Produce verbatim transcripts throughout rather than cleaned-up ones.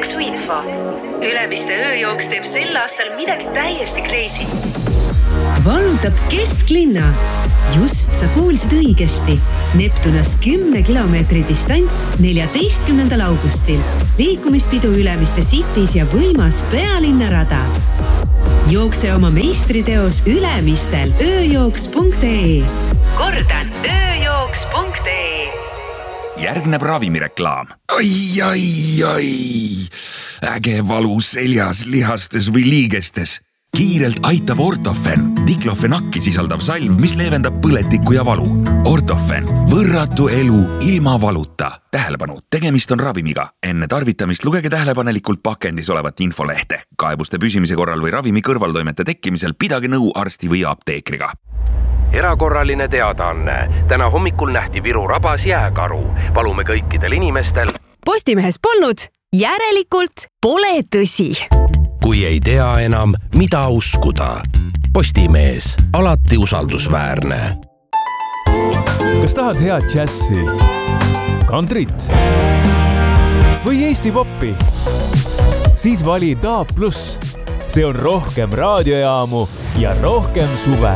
jooksuinfo. Ülemiste ööjooks teeb sel aastal midagi täiesti crazy. Vallutab kesklinna. Just sa kuulsid õigesti. Neptunas kümne kilomeetri distants neljateistkümnendal augustil. Liikumispidu Ülemiste Cities ja võimas pealinnarada. Jookse oma meistriteos Ülemistel ööjooks punkt ee. Kordan, ööjooks punkt ee. Järgneb ravimireklaam. Ai, ai, ai. Äge valu seljas, lihastes või liigestes. Kiirelt aitab Ortofen, diklofenakki sisaldav salv, mis leevendab põletikku ja valu. Ortofen, võrratu elu ilma valuta. Tähelepanu, tegemist on ravimiga. Enne tarvitamist lugege tähelepanelikult pakendis olevat infolehte. Kaebuste püsimise korral või ravimi kõrvaltoimete tekkimisel pidage nõu arsti või apteekriga. Erakorraline teadaanne. Täna hommikul nähti Viru rabas jääkaru. Palume kõikidel inimestel. Postimehes polnud, järelikult pole tõsi. Kui ei tea enam, mida uskuda. Postimees, alati usaldusväärne. Kas tahad head džässi, kantrit või Eesti poppi? Siis vali D A B plus. See on rohkem raadiojaamu ja rohkem suve.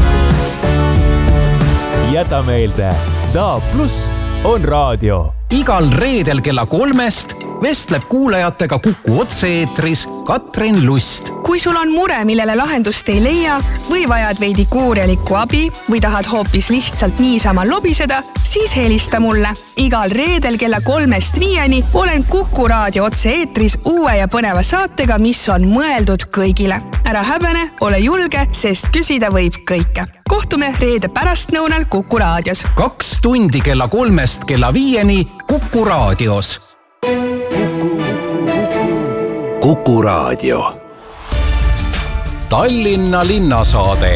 Jäta meelde, D A B plus on raadio. Igal reedel kella kolmest vestleb kuulajatega Kuku otse-eetris Katrin Lust. Kui sul on mure, millele lahendust ei leia või vajad veidi kuurjalikku abi või tahad hoopis lihtsalt niisama lobiseda, siis helista mulle. Igal reedel kella kolmest viieni olen Kuku raadio otse-eetris uue ja põneva saatega, mis on mõeldud kõigile. Ära häbene, ole julge, sest küsida võib kõike. Kohtume reede pärastnõunal Kuku raadios. Kaks tundi kella kolmest kella viieni Kuku raadios. Kuku raadio. Tallinna linnasaade.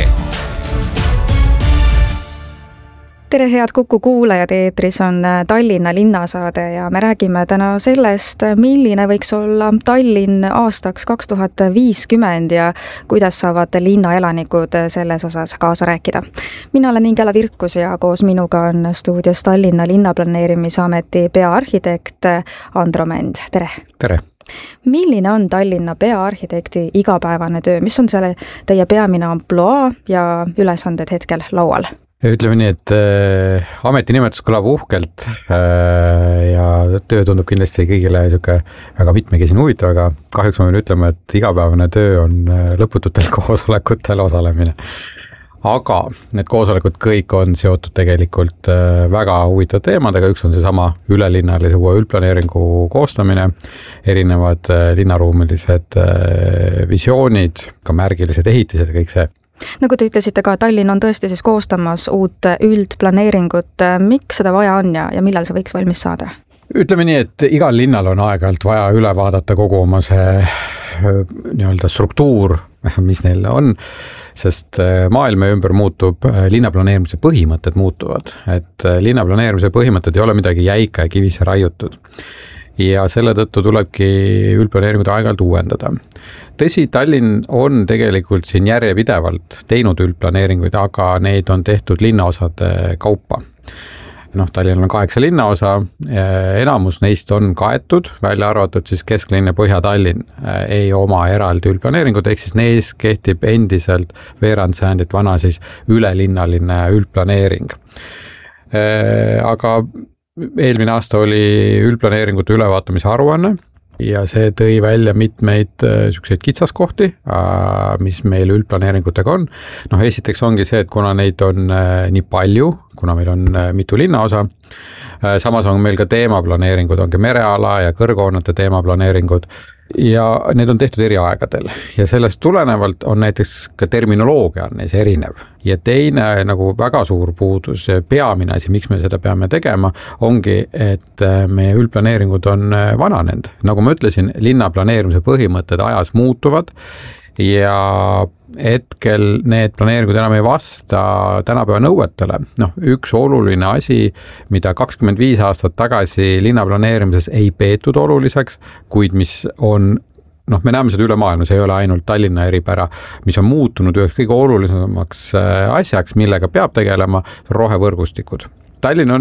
Tere head Kuku kuulajad, eetris on Tallinna linnasaade ja me räägime täna sellest, milline võiks olla Tallinn aastaks kaks tuhat viiskümmend ja kuidas saavad linnaelanikud selles osas kaasa rääkida. Mina olen Ingela Virkus ja koos minuga on stuudios Tallinna linnaplaneerimisameti peaarhitekt Andro Mend. Tere! Tere! Milline on Tallinna peaarhitekti igapäevane töö? Mis on selle teie peamine amploa ja ülesanded hetkel laual? Ütleme nii, et äh, ametinimetus kõlab uhkelt äh, ja töö tundub kindlasti kõigile niisugune väga mitmekesine huvitav, aga kahjuks ma võin ütlema, et igapäevane töö on lõpututel koosolekutel osalemine. Aga need koosolekud kõik on seotud tegelikult äh, väga huvitav teemadega, üks on see sama ülelinnalise uue üldplaneeringu koostamine, erinevad äh, linnaruumilised äh, visioonid, ka märgilised ehitised ja kõik see. Nagu te ütlesite ka, Tallinn on tõesti siis koostamas uut üldplaneeringut. Miks seda vaja on ja, ja millal see võiks valmis saada? Ütleme nii, et igal linnal on aeg-ajalt vaja üle vaadata kogu oma see nii-öelda struktuur, mis neil on, sest maailma ümber muutub, linnaplaneerimise põhimõtted muutuvad. Et linnaplaneerimise põhimõtted ei ole midagi jäika ja kivisse raiutud. Ja selle tõttu tulebki üldplaneeringud aeg-ajalt uuendada. Tõsi, Tallinn on tegelikult siin järjepidevalt teinud üldplaneeringuid, aga neid on tehtud linnaosade kaupa. Noh, Tallinn on kaheksa linnaosa, enamus neist on kaetud, välja arvatud siis Kesklinn ja Põhja-Tallinn ei oma eraldi üldplaneeringut, ehk siis neis kehtib endiselt veerandsäändit vana siis ülelinnaline üldplaneering. Aga eelmine aasta oli üldplaneeringute ülevaatamise aruanne ja see tõi välja mitmeid selliseid kitsaskohti, mis meil üldplaneeringutega on. Noh, esiteks ongi see, et kuna neid on nii palju, kuna meil on mitu linnaosa, samas on meil ka teemaplaneeringud, ongi mereala ja kõrghoonete teemaplaneeringud, ja need on tehtud eri aegadel ja sellest tulenevalt on näiteks ka terminoloogia on neis erinev. Ja teine nagu väga suur puudus, peamine asi, miks me seda peame tegema, ongi, et meie üldplaneeringud on vananenud. Nagu ma ütlesin, linnaplaneerimise põhimõtted ajas muutuvad ja hetkel need planeeringud enam ei vasta tänapäeva nõuetele. Noh, üks oluline asi, mida kakskümmend viis aastat tagasi linnaplaneerimises ei peetud oluliseks, kuid mis on, noh, me näeme seda üle maailma, see ei ole ainult Tallinna eripära, mis on muutunud üheks kõige olulisemaks asjaks, millega peab tegelema rohevõrgustikud. Tallinn on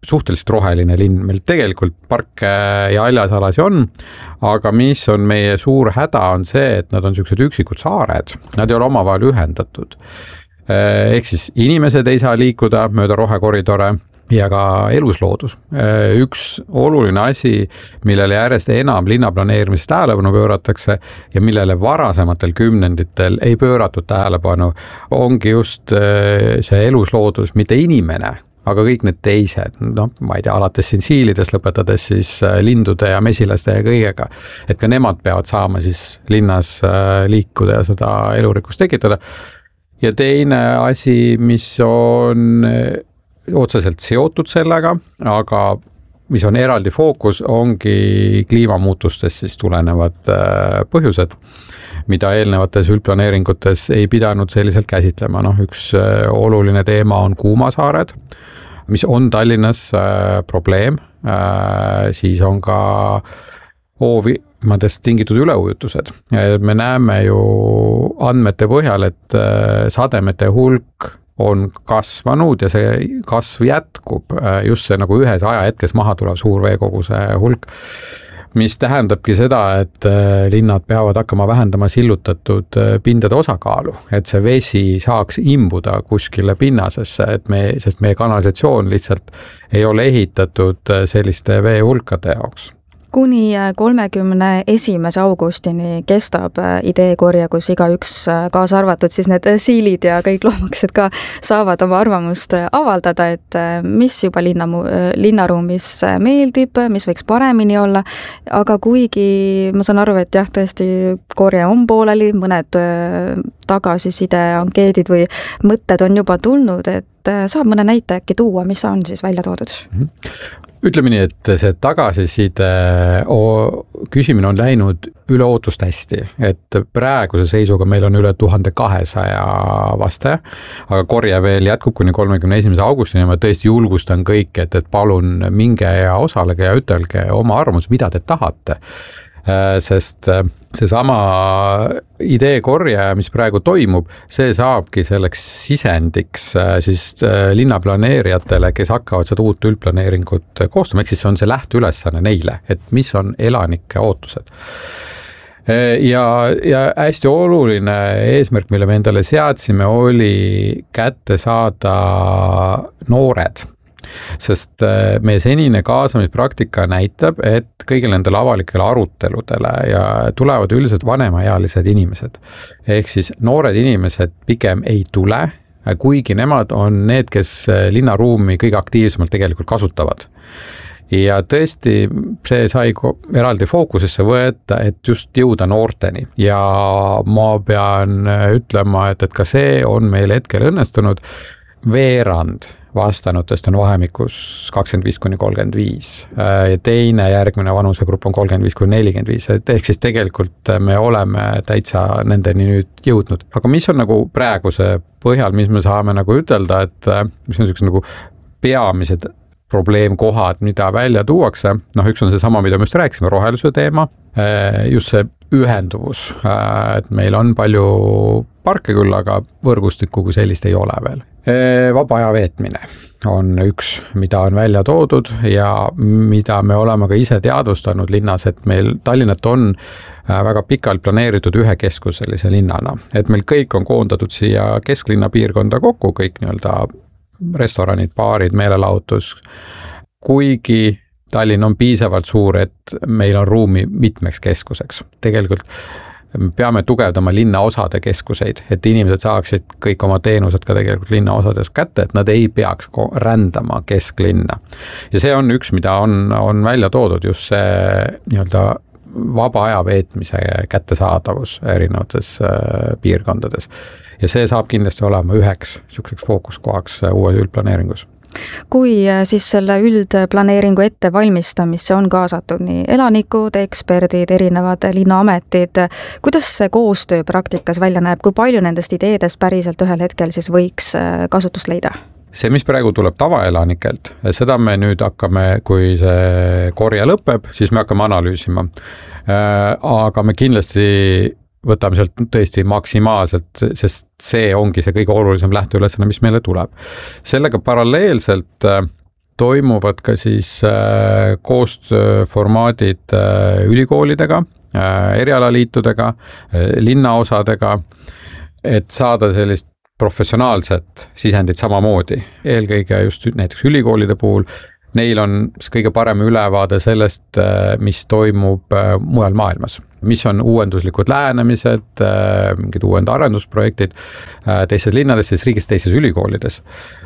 suhteliselt roheline linn, meil tegelikult parke ja haljasalasi on, aga mis on meie suur häda on see, et nad on sellised üksikud saared, nad ei ole omavahel ühendatud. Ehk siis inimesed ei saa liikuda mööda rohekoridore ja ka elusloodus. Üks oluline asi, millele järjest enam linnaplaneerimisest tähelepanu pööratakse ja millele varasematel kümnenditel ei pööratud tähelepanu, ongi just see elusloodus, mitte inimene, aga kõik need teised, no ma ei tea, alates siin siilides, lõpetades siis lindude ja mesilaste ja kõigega, et ka nemad peavad saama siis linnas liikuda ja seda elurikkust tekitada. Ja teine asi, mis on otseselt seotud sellega, aga mis on eraldi fookus, ongi kliimamuutustest siis tulenevad põhjused, mida eelnevates üldplaneeringutes ei pidanud selliselt käsitlema. No, üks oluline teema on kuumasaared, mis on Tallinnas probleem, siis on ka hoovimadest tingitud üleujutused. Me näeme ju andmete põhjal, et sademete hulk on kasvanud ja see kasv jätkub just see nagu ühes ajahetkes maha tulev suur veekoguse hulk, mis tähendabki seda, et linnad peavad hakkama vähendama sillutatud pindade osakaalu, et see vesi saaks imbuda kuskile pinnasesse, et me, sest meie kanalisatsioon lihtsalt ei ole ehitatud selliste veehulkade jaoks. Kuni kolmekümne esimese augustini kestab ideekorje, kus igaüks kaasa arvatud, siis need siilid ja kõik loomakesed ka saavad oma arvamust avaldada, et mis juba linna, linnaruumis meeldib, mis võiks paremini olla, aga kuigi ma saan aru, et jah, tõesti korje on pooleli, mõned tagasiside, ankeedid või mõtted on juba tulnud, et saab mõne näite äkki tuua, mis on siis välja toodud? Ütleme nii, et see tagasiside küsimine on läinud üle ootust hästi, et praeguse seisuga meil on üle tuhande kahesaja vastaja, aga korje veel jätkub kuni kolmekümne esimese augustini. Ma tõesti julgustan kõik, et, et palun minge ja osalege ja ütelge oma arvamus, mida te tahate. Sest seesama ideekorje, mis praegu toimub, see saabki selleks sisendiks siis linnaplaneerijatele, kes hakkavad seda uut üldplaneeringut koostama, ehk siis see on see lähteülesanne neile, et mis on elanike ootused. Ja, ja hästi oluline eesmärk, mille me endale seadsime, oli kätte saada noored. Sest meie senine kaasamispraktika näitab, et kõigil nendele avalikele aruteludele ja tulevad üldiselt vanemaealised inimesed. Ehk siis noored inimesed pigem ei tule, kuigi nemad on need, kes linnaruumi kõige aktiivsemalt tegelikult kasutavad. Ja tõesti see sai eraldi fookusesse võeta, et just jõuda noorteni. Ja ma pean ütlema, et, et ka see on meil hetkel õnnestunud. Veerand vastanutest on vahemikus kakskümmend viis kuni kolmkümmend viis ja teine järgmine vanusegrupp on kolmkümmend viis kuni nelikümmend viis, et ehk siis tegelikult me oleme täitsa nendeni nüüd jõudnud. Aga mis on nagu praeguse põhjal, mis me saame nagu ütelda, et mis on sellised nagu peamised probleemkohad, mida välja tuuakse, noh üks on see sama, mida me just rääkisime, roheluse teema, just see ühenduvus, et meil on palju parke küll, aga võrgustikku kui sellist ei ole veel. Vaba aja veetmine on üks, mida on välja toodud ja mida me oleme ka ise teadvustanud linnas, et meil Tallinnat on väga pikalt planeeritud ühe keskuselise linnana, et meil kõik on koondatud siia kesklinna piirkonda kokku, kõik nii-öelda restoranid, baarid, meelelahutus, kuigi Tallinn on piisavalt suur, et meil on ruumi mitmeks keskuseks. Tegelikult me peame tugevdama linna osade keskuseid, et inimesed saaksid kõik oma teenused ka tegelikult linna osades kätte, et nad ei peaks rändama kesklinna. Ja see on üks, mida on, on välja toodud, just see nii-öelda vaba aja veetmise kättesaadavus erinevates piirkondades. Ja see saab kindlasti olema üheks selliseks fookuskohaks uues üldplaneeringus. Kui siis selle üldplaneeringu ettevalmistamisse on kaasatud nii elanikud, eksperdid, erinevad linnaametid, kuidas see koostöö praktikas välja näeb, kui palju nendest ideedest päriselt ühel hetkel siis võiks kasutust leida? See, mis praegu tuleb tavaelanikelt, seda me nüüd hakkame, kui see korje lõpeb, siis me hakkame analüüsima. Aga me kindlasti võtame sealt tõesti maksimaalselt, sest see ongi see kõige olulisem lähteülesanne, mis meile tuleb. Sellega paralleelselt toimuvad ka siis koostööformaadid ülikoolidega, erialaliitudega, linnaosadega, et saada sellist professionaalset sisendit samamoodi, eelkõige just näiteks ülikoolide puhul. Neil on kõige parem ülevaade sellest, mis toimub mujal maailmas, mis on uuenduslikud lähenemised, mingid uuend arendusprojektid teistes linnades, teistes riigis, teistes ülikoolides.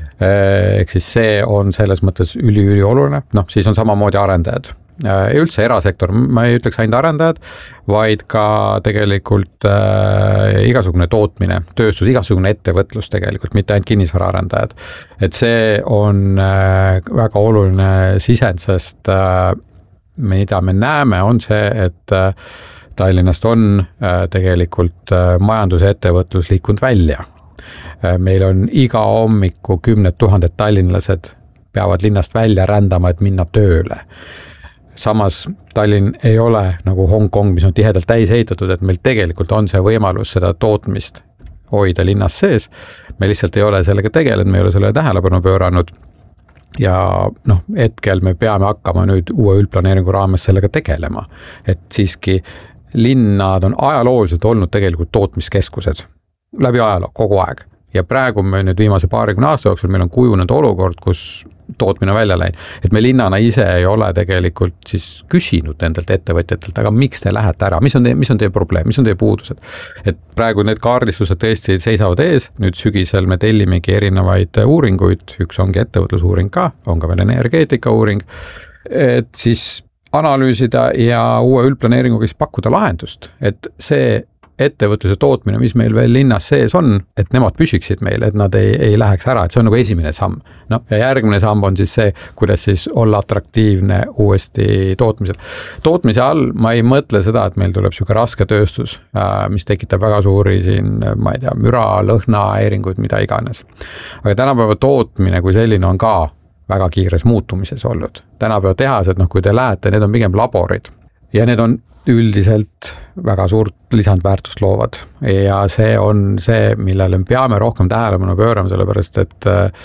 Ehk siis see on selles mõttes üli-üli oluline, noh, siis on samamoodi arendajad. Ja üldse erasektor, ma ei ütleks ainult arendajad, vaid ka tegelikult äh, igasugune tootmine, tööstus, igasugune ettevõtlus tegelikult, mitte ainult kinnisvara arendajad. Et see on äh, väga oluline sisend, sest äh, mida me näeme on see, et äh, Tallinnast on äh, tegelikult äh, majandus- ja ettevõtlus liikunud välja. Äh, meil on iga hommiku kümned tuhanded tallinlased peavad linnast välja rändama, et minna tööle. Samas Tallinn ei ole nagu Hong Kong, mis on tihedalt täis ehitatud, et meil tegelikult on see võimalus seda tootmist hoida linnas sees. Me lihtsalt ei ole sellega tegelenud, me ei ole selle tähelepanu pööranud. Ja noh, hetkel me peame hakkama nüüd uue üldplaneeringu raames sellega tegelema. Et siiski linnad on ajalooliselt olnud tegelikult tootmiskeskused läbi ajaloo kogu aeg. Ja praegu me nüüd viimase paarikümne aasta jooksul meil on kujunenud olukord, kus tootmine välja läinud. Et me linnana ise ei ole tegelikult siis küsinud nendelt ettevõtjatelt, aga miks te lähete ära, mis on teie, mis on teie probleem, mis on teie puudused. Et praegu need kaardistused tõesti seisavad ees, nüüd sügisel me tellimegi erinevaid uuringuid, üks ongi ettevõtlusuuring ka, on ka veel energeetika uuring, et siis analüüsida ja uue üldplaneeringuga siis pakkuda lahendust, et see ettevõtluse tootmine, mis meil veel linnas sees on, et nemad püsiksid meil, et nad ei, ei läheks ära, et see on nagu esimene samm. No, ja järgmine samm on siis see, kuidas siis olla atraktiivne uuesti tootmisel. Tootmise all ma ei mõtle seda, et meil tuleb siuke raske tööstus, mis tekitab väga suuri siin, ma ei tea, müra, lõhna, häiringuid, mida iganes. Aga tänapäeva tootmine kui selline on ka väga kiires muutumises olnud. Tänapäeva tehased, noh, kui te lähete, need on pigem laborid ja need on üldiselt väga suurt lisandväärtust loovad ja see on see, millele peame rohkem tähelepanu pöörama, sellepärast et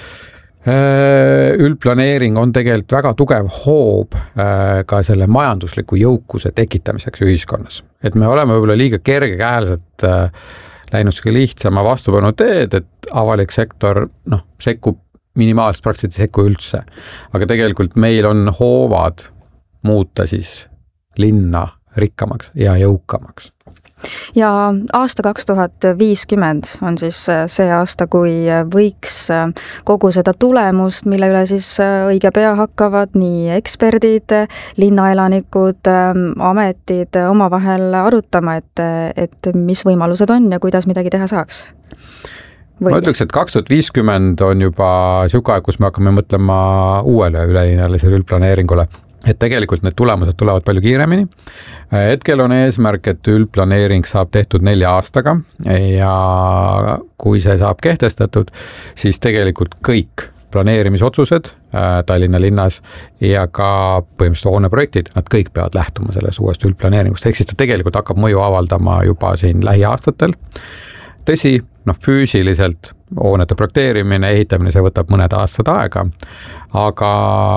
üldplaneering on tegelikult väga tugev hoob ka selle majandusliku jõukuse tekitamiseks ühiskonnas. Et me oleme võib-olla liiga kergekäeliselt läinud lihtsama vastupanu teed, et avalik sektor noh, sekkub minimaalselt praktiliselt sekku üldse. Aga tegelikult meil on hoovad muuta siis linna rikkamaks ja jõukamaks. Ja aasta kaks tuhat viiskümmend on siis see aasta, kui võiks kogu seda tulemust, mille üle siis õige pea hakkavad nii eksperdid, linnaelanikud, ametid omavahel arutama, et, et mis võimalused on ja kuidas midagi teha saaks. Või? Ma ütleks, et kaks tuhat viiskümmend on juba siuke aeg, kus me hakkame mõtlema uuele ülelinnalisele üldplaneeringule. Et tegelikult need tulemused tulevad palju kiiremini. Hetkel on eesmärk, et üldplaneering saab tehtud nelja aastaga ja kui see saab kehtestatud, siis tegelikult kõik planeerimisotsused Tallinna linnas ja ka põhimõtteliselt hooneprojektid, nad kõik peavad lähtuma sellest uuest üldplaneeringust. Ehk siis ta tegelikult hakkab mõju avaldama juba siin lähiaastatel. Tõsi, noh, füüsiliselt hoonete projekteerimine, ehitamine, see võtab mõned aastad aega, aga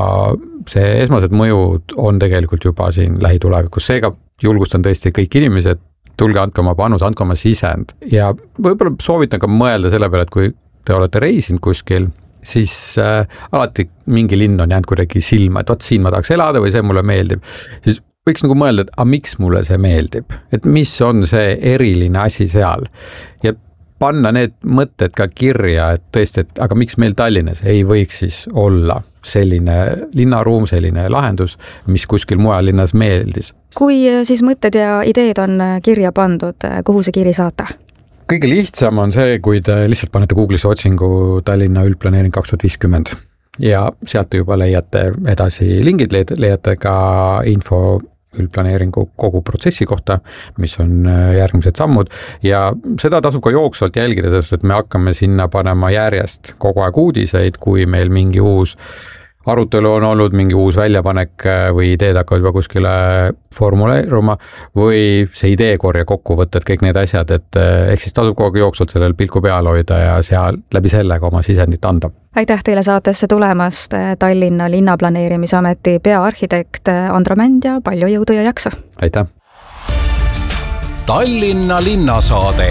see esmased mõjud on tegelikult juba siin lähitulevikus. Seega julgustan tõesti kõik inimesed, tulge andke oma panus, andke oma sisend ja võib-olla soovitan ka mõelda selle peale, et kui te olete reisinud kuskil, siis äh, alati mingi linn on jäänud kuidagi silma, et oot, siin ma tahaks elada või see mulle meeldib, siis võiks nagu mõelda, et a, miks mulle see meeldib, et mis on see eriline asi seal ja panna need mõtted ka kirja, et tõesti, et aga miks meil Tallinnas ei võiks siis olla selline linnaruum, selline lahendus, mis kuskil mujal linnas meeldis. Kui siis mõtted ja ideed on kirja pandud, kuhu see kiri saata? Kõige lihtsam on see, kui te lihtsalt panete Google'isse otsingu Tallinna üldplaneering kaks tuhat viiskümmend ja sealt juba leiate edasi lingid, leiate ka info üldplaneeringu kogu protsessi kohta, mis on järgmised sammud ja seda tasub ka jooksvalt jälgida, sest et me hakkame sinna panema järjest kogu aeg uudiseid, kui meil mingi uus arutelu on olnud mingi uus väljapanek või ideed hakkavad juba kuskile formuleeruma või see ideekorje kokkuvõtted, kõik need asjad, et ehk siis tasub kogu aeg jooksvalt sellel pilku peal hoida ja seal läbi sellega oma sisendit anda. Aitäh teile saatesse tulemast, Tallinna linnaplaneerimisameti peaarhitekt Andro Mänd ja palju jõudu ja jaksu! Aitäh! Tallinna linnasaade.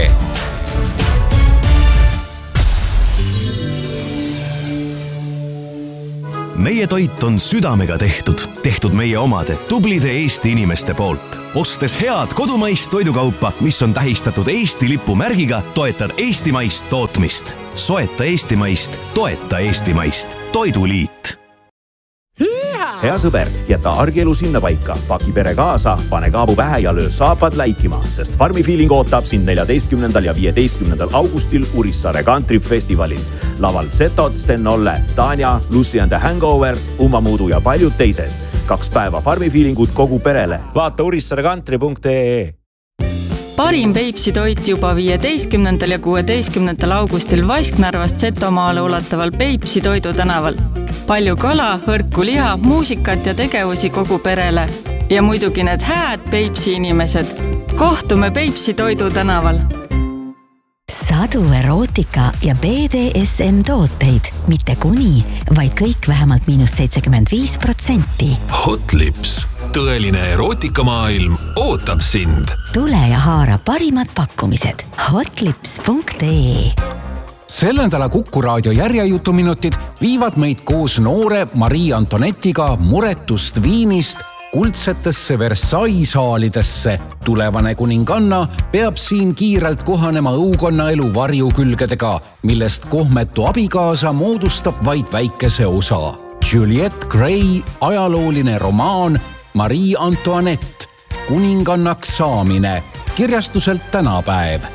Meie toit on südamega tehtud, tehtud meie omade tublide Eesti inimeste poolt. Ostes head kodumaist toidukaupa, mis on tähistatud Eesti lipu märgiga, toetad eestimaist tootmist. Soeta eestimaist, toeta eestimaist. Toiduliit. Hea sõber, jäta argielu sinna paika, paki pere kaasa, pane kaabu pähe ja löö saapad läikima, sest Farmi Feeling ootab sind neljateistkümnendal ja viieteistkümnendal augustil Urissaare Country Festivalil. Laval Zetod, Sten Olle, Tanja, Lucy and the Hangover, Uma Muudu ja paljud teised. Kaks päeva Farmi Feelingut kogu perele. Vaata urissaare country punkt ee. Parim Peipsi toit juba viieteistkümnendal ja kuueteistkümnendal augustil Vasknarvast Setomaale ulataval Peipsi toidu tänaval. Palju kala, hõrku liha, muusikat ja tegevusi kogu perele. Ja muidugi need hääd Peipsi inimesed. Kohtume Peipsi toidu tänaval. Sadu erootika ja B D S M tooteid, mitte kuni, vaid kõik vähemalt miinus seitsekümmend viis protsenti. Hot Lips, tõeline erootikamaailm ootab sind. Tule ja haara parimad pakkumised hotlips punkt ee. Sel nädala Kuku raadio järjejutuminutid viivad meid koos noore Marie Antonetiga muretust Viinist kuldsetesse Versailles saalidesse. Tulevane kuninganna peab siin kiirelt kohanema õukonna elu varjukülgedega, millest kohmetu abikaasa moodustab vaid väikese osa. Juliette Gray ajalooline romaan Marie Antoinette, kuningannaks saamine, kirjastuselt Tänapäev.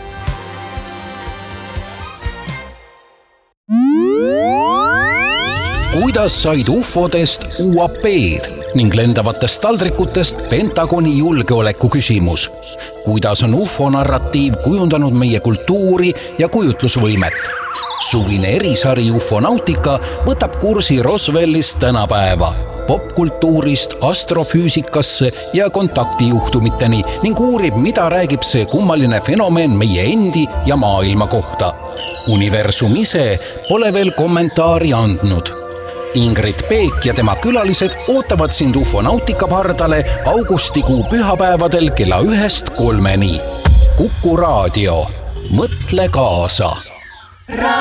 Kuidas said ufodest U A P-d ning lendavatest taldrikutest Pentagoni julgeoleku küsimus? Kuidas on ufo narratiiv kujundanud meie kultuuri ja kujutlusvõimet? Suvine erisari Ufonautika võtab kursi Roswellist Tänapäeva, popkultuurist astrofüüsikasse ja kontaktijuhtumiteni ning uurib, mida räägib see kummaline fenomen meie endi ja maailma kohta. Universum ise pole veel kommentaari andnud. Ingrid Peek ja tema külalised ootavad sind Ufonautika pardale augustikuu pühapäevadel kella ühest kolmeni. Kuku raadio. Mõtle kaasa!